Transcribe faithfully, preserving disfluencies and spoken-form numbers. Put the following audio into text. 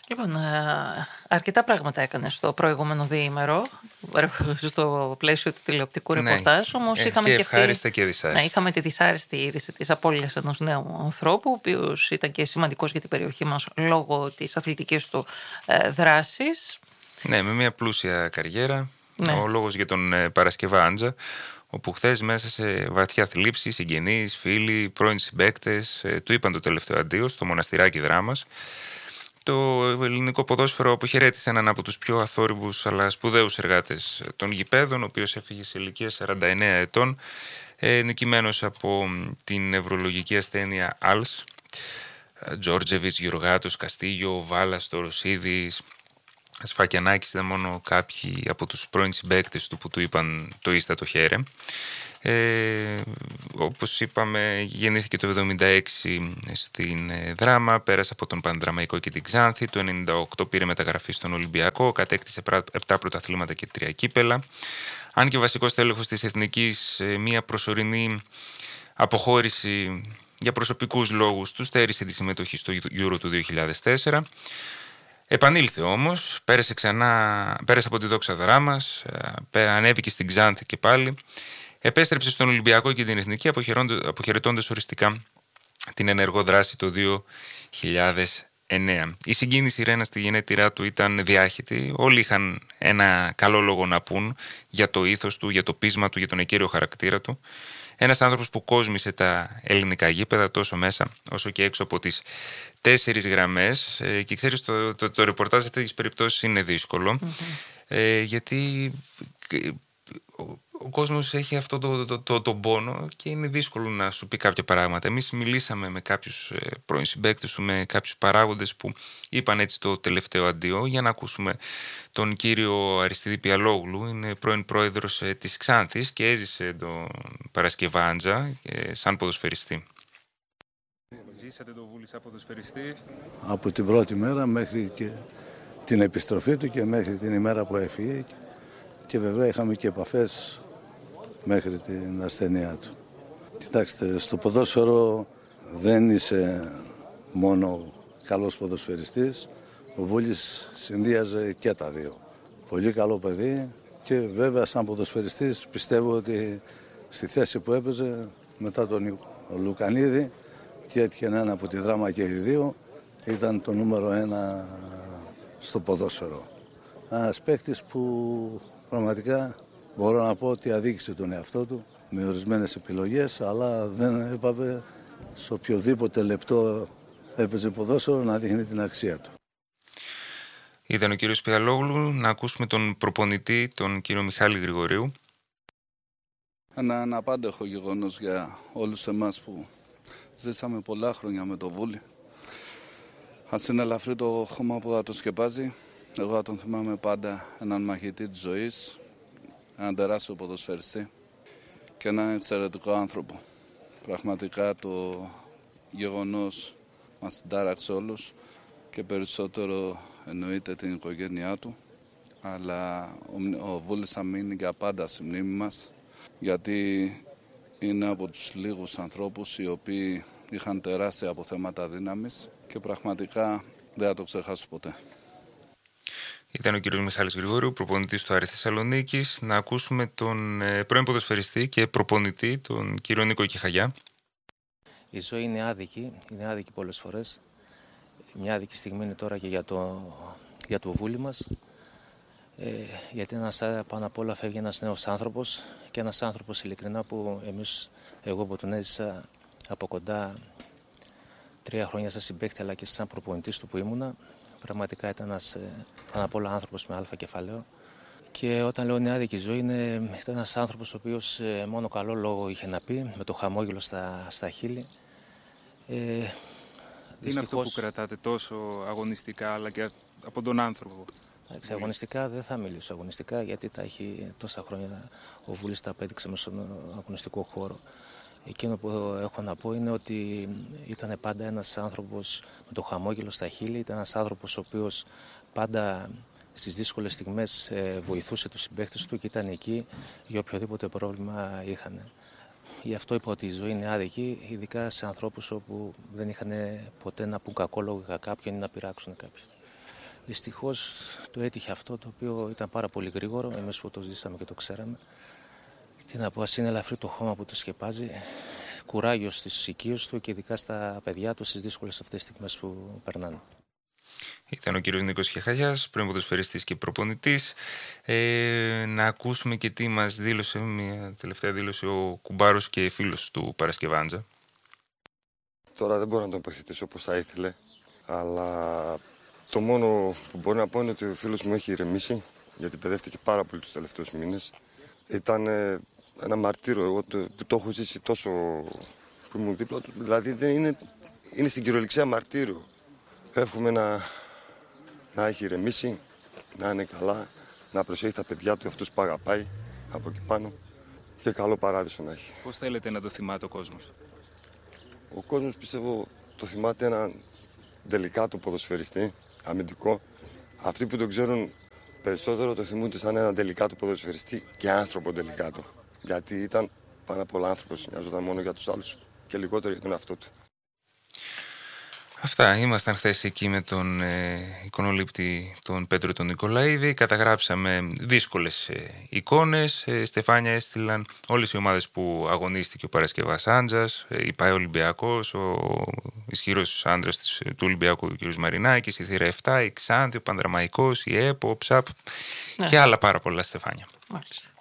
Λοιπόν, ε, αρκετά πράγματα έκανε στο προηγούμενο διήμερο, στο πλαίσιο του τηλεοπτικού Ναι, ρεπορτάζ, όμως ε, είχαμε και και αυτή, ευχάριστα και ναι, δυσάρεστα. είχαμε τη δυσάρεστη είδηση της απώλειας ενός νέου ανθρώπου, ο οποίος ήταν και σημαντικός για την περιοχή μας λόγω της αθλητικής του ε, δράσης. Ναι, με μια πλούσια καριέρα. Ναι. Ο λόγος για τον ε, Παρασκευά Άντζα, όπου χθες μέσα σε βαθιά θλίψη, συγγενείς, φίλοι, πρώην συμπαίκτες ε, του είπαν το τελευταίο αντίο στο μοναστηράκι Δράμας. Το ελληνικό ποδόσφαιρο αποχαιρέτησε έναν από τους πιο αθόρυβους αλλά σπουδαίους εργάτες των γηπέδων, ο οποίος έφυγε σε ηλικία σαράντα εννέα ετών, ε, νικημένος από την νευρολογική ασθένεια Άλς. Τζόρτζεβιτς, Γιωργάτος, Καστίγιο, Βάλας, Τοροσίδης, Σφακιανάκης ήταν μόνο κάποιοι από τους πρώην συμπαίκτες του που του είπαν το ίστατο χέρε. Ε, όπως είπαμε, γεννήθηκε το εβδομήντα έξι στην Δράμα, πέρασε από τον Πανδραμαϊκό και την Ξάνθη, το ενενήντα οκτώ πήρε μεταγραφή στον Ολυμπιακό, κατέκτησε επτά πρωταθλήματα και τρία κύπελα. Αν και βασικός τέλεχος της Εθνικής, μία προσωρινή αποχώρηση για προσωπικούς λόγους του στέρισε τη συμμετοχή στο Euro του δύο χιλιάδες τέσσερα. Επανήλθε όμως, πέρασε ξανά, πέρασε από τη δόξα Δράμας, ανέβηκε στην Ξάνθη και πάλι, επέστρεψε στον Ολυμπιακό και την Εθνική, αποχαιρετώντας οριστικά την ενεργό δράση το δύο χιλιάδες εννέα. Η συγκίνηση Ρένα στη γενέτειρά του ήταν διάχυτη. Όλοι είχαν ένα καλό λόγο να πούν για το ήθος του, για το πείσμα του, για τον εκέριο χαρακτήρα του. Ένας άνθρωπος που κόσμησε τα ελληνικά γήπεδα τόσο μέσα όσο και έξω από τις τέσσερις γραμμές, και ξέρεις το, το, το ρεπορτάζ σε τέτοιες περιπτώσεις είναι δύσκολο, mm-hmm. ε, γιατί ο, ο κόσμος έχει αυτό το, το, το, το πόνο και είναι δύσκολο να σου πει κάποια πράγματα. Εμείς μιλήσαμε με κάποιους ε, πρώην συμπαίκτες του, με κάποιους παράγοντες που είπαν έτσι το τελευταίο αντίο, για να ακούσουμε τον κύριο Αριστίδη Πιαλόγλου. Είναι πρώην πρόεδρος ε, της Ξάνθης και έζησε τον Παρασκευά Άντζα ε, σαν ποδοσφαιριστή. Ζήσατε το Βούλη σαν ποδοσφαιριστή? Από την πρώτη μέρα μέχρι και την επιστροφή του και μέχρι την ημέρα που έφυγε, και βέβαια είχαμε και επαφές μέχρι την ασθενεία του. Κοιτάξτε, στο ποδόσφαιρο δεν είσαι μόνο καλός ποδοσφαιριστής, ο Βούλης συνδύαζε και τα δύο. Πολύ καλό παιδί και βέβαια σαν ποδοσφαιριστής πιστεύω ότι στη θέση που έπαιζε μετά τον Λουκανίδη, και έτυχε ένα από τη Δράμα και οι δύο, ήταν το νούμερο ένα στο ποδόσφαιρο. Ένας παίκτης που πραγματικά μπορώ να πω ότι αδίκησε τον εαυτό του με ορισμένες επιλογές, αλλά δεν έπαβε σε οποιοδήποτε λεπτό έπαιζε ποδόσφαιρο να δείχνει την αξία του. Ήταν ο κύριος Πιαλόγλου. Να ακούσουμε τον προπονητή, τον κύριο Μιχάλη Γρηγορίου. Ένα αναπάντεχο γεγονός για όλους εμάς που ζήσαμε πολλά χρόνια με το Βούλη. Ας είναι ελαφρύ το χώμα που θα το σκεπάζει. Εγώ θα τον θυμάμαι πάντα έναν μαχητή της ζωής, έναν τεράστιο ποδοσφαιριστή και έναν εξαιρετικό άνθρωπο. Πραγματικά το γεγονός μας συντάραξε όλους και περισσότερο εννοείται την οικογένειά του, αλλά ο, ο Βούλης θα μείνει για πάντα στη μνήμη μας, γιατί είναι από τους λίγους ανθρώπους οι οποίοι είχαν τεράστια αποθέματα δύναμης και πραγματικά δεν θα το ξεχάσω ποτέ. Ήταν ο κύριος Μιχάλης Γρηγόριου, προπονητής του Άρη Θεσσαλονίκης. Να ακούσουμε τον ε, πρώην ποδοσφαιριστή και προπονητή, τον κύριο Νίκο Κιχαγιά. Η ζωή είναι άδικη, είναι άδικη πολλές φορές. Μια άδικη στιγμή είναι τώρα και για το, για το Βούλη μας. Ε, γιατί ένας, πάνω απ' όλα φεύγει ένας νέος άνθρωπος και ένας άνθρωπος ειλικρινά που εμείς, εγώ που τον έζησα από κοντά τρία χρόνια σαν συμπαίκτη αλλά και σαν προπονητής του που ήμουνα, πραγματικά ήταν ένας πάνω απ' όλα άνθρωπος με αλφα κεφαλαίο. Και όταν λέω είναι άδικη ζωή, είναι, ήταν ένας άνθρωπος ο οποίος μόνο καλό λόγο είχε να πει, με το χαμόγελο στα, στα χείλη. Ε, Τι είναι αυτό που κρατάτε τόσο αγωνιστικά αλλά και από τον άνθρωπο? Εντάξει, αγωνιστικά δεν θα μιλήσω αγωνιστικά, γιατί τα έχει τόσα χρόνια ο Βούλης τα απέδειξε μέσα στον αγωνιστικό χώρο. Εκείνο που έχω να πω είναι ότι ήταν πάντα ένας άνθρωπος με το χαμόγελο στα χείλη, ήταν ένας άνθρωπος ο οποίος πάντα στις δύσκολες στιγμές βοηθούσε τους συμπαίκτες του και ήταν εκεί για οποιοδήποτε πρόβλημα είχαν. Γι' αυτό είπα ότι η ζωή είναι άδικη, ειδικά σε ανθρώπους όπου δεν είχαν ποτέ να πούν κακό λόγο για κάποιον ή να πειράξουν κάποιον. Δυστυχώς το έτυχε αυτό, το οποίο ήταν πάρα πολύ γρήγορο, εμείς που το ζήσαμε και το ξέραμε. Τι να πω, ας είναι ελαφρύ το χώμα που το σκεπάζει, κουράγιο στις οικίες του και ειδικά στα παιδιά του στις δύσκολες αυτές τις στιγμές που περνάνε. Ήταν ο κύριος Νίκος Χεχαγιάς, πρώην ποδοσφαιριστής και προπονητής. Ε, να ακούσουμε και τι μας δήλωσε, μια τελευταία δήλωση, ο κουμπάρος και φίλος του Παρασκευάντζα. Τώρα δεν μπορώ να τον υποχαιρετήσω όπως θα ήθελε, αλλά το μόνο που μπορώ να πω είναι ότι ο φίλος μου έχει ηρεμήσει, γιατί παιδεύτηκε πάρα πολύ τους τελευταίους μήνες. Ήταν ένα μαρτύριο, εγώ το, που το έχω ζήσει τόσο που ήμουν δίπλα του, δηλαδή δεν είναι, είναι στην κυριολεξία μαρτύριο. Εύχομαι να, να έχει ηρεμήσει, να είναι καλά, να προσέχει τα παιδιά του, αυτούς που αγαπάει από εκεί πάνω και καλό παράδεισο να έχει. Πώς θέλετε να το θυμάται ο κόσμος? Ο κόσμος πιστεύω το θυμάται έναν ντελικάτο ποδοσφαιριστή, αμυντικό. Αυτοί που τον ξέρουν περισσότερο το θυμούνται σαν έναν ντελικάτο ποδοσφαιριστή και άνθρωπο ντελικάτο. Γιατί ήταν πάνω απ' όλα άνθρωπος, νοιάζονταν μόνο για τους άλλους και λιγότερο για τον εαυτό του. Αυτά, ήμασταν χθες εκεί με τον ε, εικονολήπτη τον Πέτρο τον Νικολαίδη, καταγράψαμε δύσκολες ε, εικόνες, ε, στεφάνια έστειλαν όλες οι ομάδες που αγωνίστηκε ο Παρασκευάς Άντζας, ε, η ΠΑΕ Ολυμπιακός, ο ισχυρός άντρας της, του Ολυμπιακού ο κ. Μαρινάκης, η Θύρα επτά, η Ξάνθη, ο Πανδραμαϊκός, η ΕΠΟ, ο ΨΑΠ, ναι, και άλλα πάρα πολλά στεφάνια. Μάλιστα.